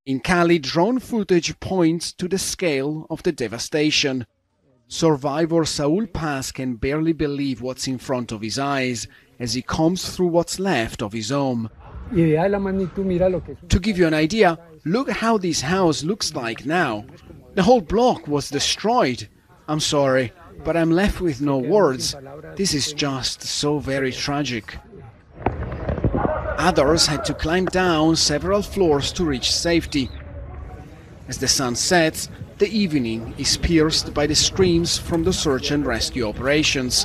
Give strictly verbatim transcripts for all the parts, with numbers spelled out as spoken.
In Cali, drone footage points to the scale of the devastation. Survivor Saul Paz can barely believe what's in front of his eyes as he combs through what's left of his home. To give you an idea, look how this house looks like now. The whole block was destroyed. I'm sorry, but I'm left with no words. This is just so very tragic. Others had to climb down several floors to reach safety. As the sun sets, the evening is pierced by the screams from the search and rescue operations.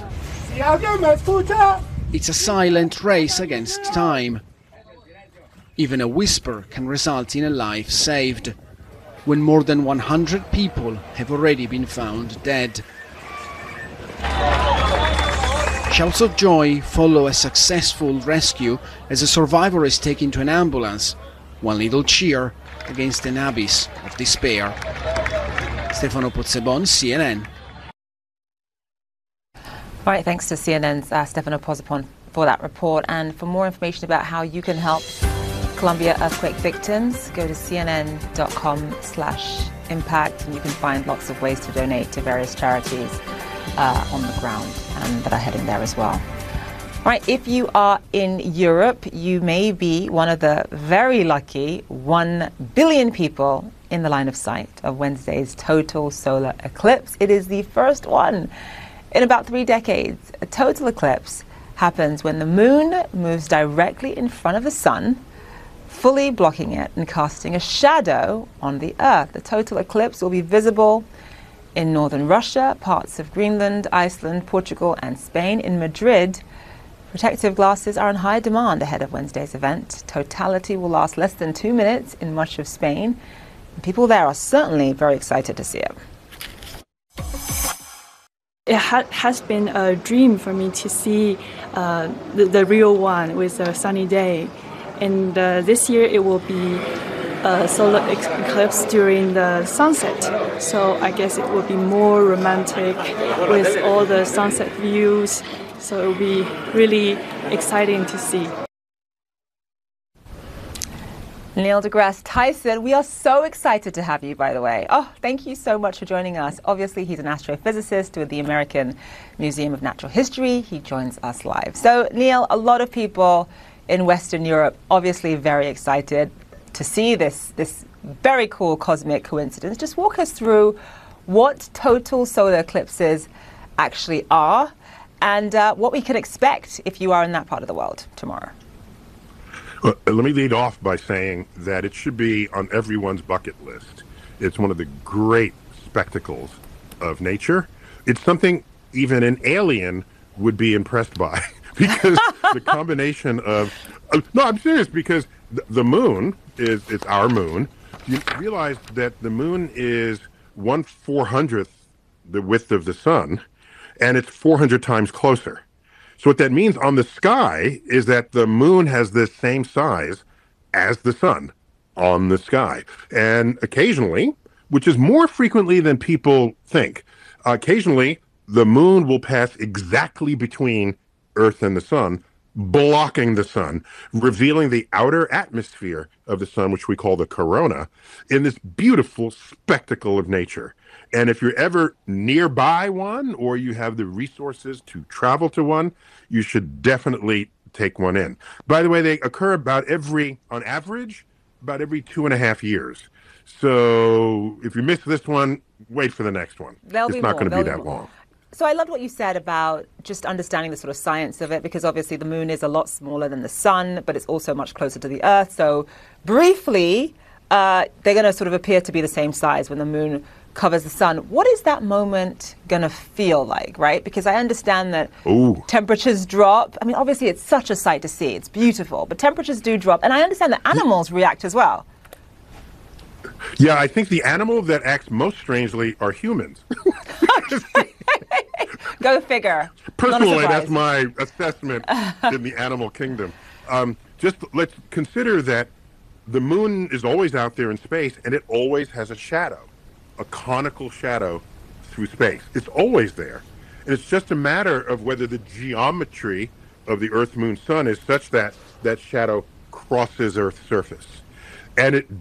It's a silent race against time. Even a whisper can result in a life saved, when more than one hundred people have already been found dead. Shouts of joy follow a successful rescue as a survivor is taken to an ambulance, one little cheer against an abyss of despair. Stefano Pozzebon, C N N. All right, thanks to C N N's uh, Stefano Pozzebon for that report. And for more information about how you can help Colombia earthquake victims, go to cnn.com slash impact, and you can find lots of ways to donate to various charities uh, on the ground and that are heading there as well. Right, if you are in Europe, you may be one of the very lucky one billion people in the line of sight of Wednesday's total solar eclipse. It is the first one in about three decades. A total eclipse happens when the moon moves directly in front of the sun, fully blocking it and casting a shadow on the Earth. The total eclipse will be visible in northern Russia, parts of Greenland, Iceland, Portugal, and Spain. In Madrid, protective glasses are in high demand ahead of Wednesday's event. Totality will last less than two minutes in much of Spain. And people there are certainly very excited to see it. It ha- has been a dream for me to see uh, the, the real one with a sunny day. And uh, this year it will be a solar ex- eclipse during the sunset. So I guess it will be more romantic with all the sunset views. So it will be really exciting to see. Neil deGrasse Tyson, we are so excited to have you, by the way. Oh, thank you so much for joining us. Obviously, he's an astrophysicist with the American Museum of Natural History. He joins us live. So, Neil, a lot of people in Western Europe obviously very excited to see this, this very cool cosmic coincidence. Just walk us through what total solar eclipses actually are and uh, what we can expect if you are in that part of the world tomorrow. Well, let me lead off by saying that it should be on everyone's bucket list. It's one of the great spectacles of nature. It's something even an alien would be impressed by because the combination of... Uh, no, I'm serious, because th- the moon is it's our moon. You realize that the moon is one four hundredth the width of the sun, and it's four hundred times closer. So what that means on the sky is that the moon has the same size as the sun on the sky. And occasionally, which is more frequently than people think, occasionally the moon will pass exactly between Earth and the sun, blocking the sun, revealing the outer atmosphere of the sun, which we call the corona, in this beautiful spectacle of nature. And if you're ever nearby one, or you have the resources to travel to one, you should definitely take one in. By the way, they occur about every, on average, about every two and a half years. So if you miss this one, wait for the next one. There'll it's be not more. going to be There'll that be more. long. So I loved what you said about just understanding the sort of science of it, because obviously the moon is a lot smaller than the sun, but it's also much closer to the Earth. So briefly, uh, they're going to sort of appear to be the same size when the moon covers the sun. What is that moment going to feel like, right? Because I understand that Ooh. temperatures drop. I mean, obviously it's such a sight to see. It's beautiful, but temperatures do drop. And I understand that animals react as well. Yeah, I think the animal that acts most strangely are humans. Go figure. Personally, that's my assessment in the animal kingdom. Um, just let's consider that the moon is always out there in space, and it always has a shadow, a conical shadow through space. It's always there. And it's just a matter of whether the geometry of the Earth, Moon, Sun is such that that shadow crosses Earth's surface. And it